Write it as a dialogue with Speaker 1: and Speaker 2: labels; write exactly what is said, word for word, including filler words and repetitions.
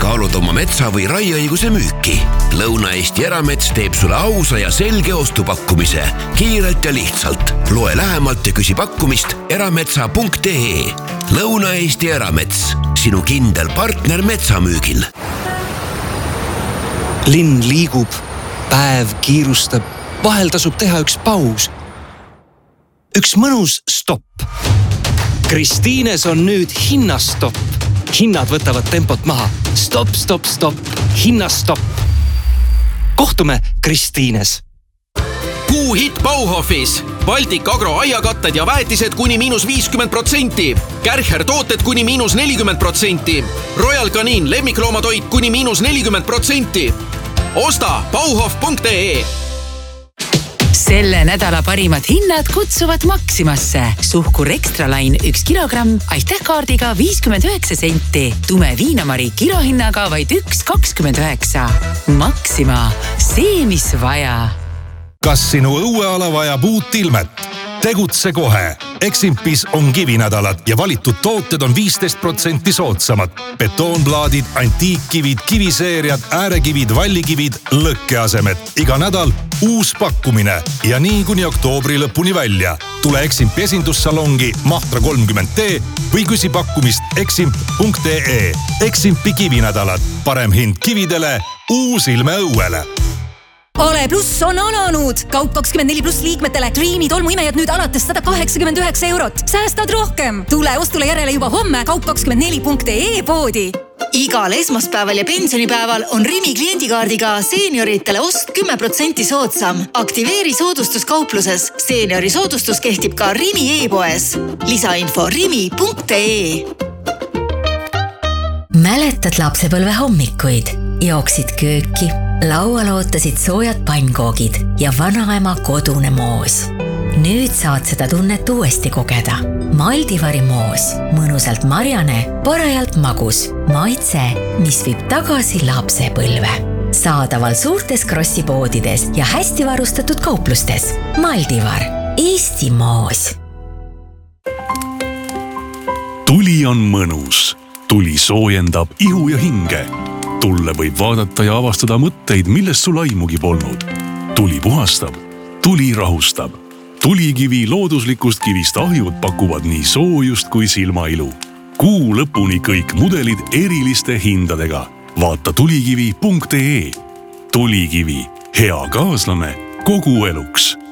Speaker 1: kaalud oma metsa või raieõiguse müüki? Lõuna-Eesti Eramets teeb sulle ausa ja selge ostupakkumise. Kiirelt ja lihtsalt. Loe lähemalt ja küsi pakkumist erametsa punkt ee. Lõuna-Eesti Eramets. Sinu kindel partner metsamüügil.
Speaker 2: Linn liigub, päev kiirustab, vahel tasub teha üks paus. Üks mõnus stopp. Kristiines on nüüd hinnastopp. Hinnad võtavad tempot maha. Stopp, stopp, stopp. Hinnastopp. Kohtume Kristiines.
Speaker 3: Kuu hit Bauhofis. Baltic Agro aiakatted ja väetised kuni miinus viiskümmend protsenti. Kärcher tooted kuni miinus nelikümmend protsenti. Royal Canin lemmikloomatoit kuni miinus nelikümmend protsenti. Osta bauhof punkt ee.
Speaker 4: Selle nädala parimad hinnad kutsuvad Maximasse. Suhkur Extralain üks kilogramm, aitäh kaardiga viiskümmend üheksa senti. Tume viinamari kilohinnaga vaid üks kakskümmend üheksa. Maxima, see mis vaja.
Speaker 5: Kas sinu õueala vajab uut ilmet? Tegutse kohe. Eximpis on kivinädalad ja valitud tooted on viisteist protsenti soodsamad. Betoonplaadid, antiikkivid, kiviseeriad, äärekivid, vallikivid, lõkkeasemed. Iga nädal uus pakkumine ja nii kuni oktoobri lõpuni välja. Tule Eximpi esindussalongi Mahtra kolmkümmend D või küsi pakkumist eximp punkt ee. Eximpi kivinädalad. Parem hind kividele, uus ilme õuele.
Speaker 6: Ole pluss on alanud! Kaup kakskümmend neli pluss liikmetele. Dreami tolmuimejad nüüd alates sada kaheksakümmend üheksa eurot. Säästad rohkem! Tule ostule järele juba homme kaup kakskümmend neli punkt ee poodi.
Speaker 7: Igal esmaspäeval ja pensionipäeval on Rimi kliendikaardiga seenioritele ost kümme protsenti soodsam. Aktiveeri soodustus kaupluses. Seeniori soodustus kehtib ka Rimi e-poes. Lisainfo rimi punkt ee.
Speaker 8: Mäletad lapsepõlve hommikuid? Jooksid kööki. Laual ootasid soojad pannkoogid ja vanaema kodune moos. Nüüd saad seda tunnet uuesti kogeda. Maldivari moos. Mõnusalt marjane, parajalt magus. Maitse, mis viib tagasi lapsepõlve. Saadaval suurtes krossipoodides ja hästi varustatud kauplustes. Maldivar. Eesti moos.
Speaker 9: Tuli on mõnus. Tuli soojendab ihu ja hinge. Tulle võib vaadata ja avastada mõtteid, millest sul aimugi polnud. Tuli puhastab, tuli rahustab. Tulikivi looduslikust kivist ahjud pakuvad nii soojust kui silmailu. Kuu lõpuni kõik mudelid eriliste hindadega. Vaata tulikivi punkt ee. Tulikivi, hea kaaslane kogu eluks.